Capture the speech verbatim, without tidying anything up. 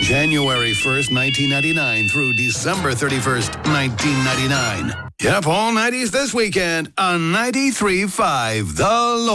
January first, nineteen ninety-nine through December thirty-first, nineteen ninety-nine. Yep, all nineties this weekend on ninety-three point five The